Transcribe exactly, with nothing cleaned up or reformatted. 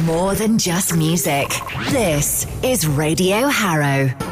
more than just music. This is Radio Harrow.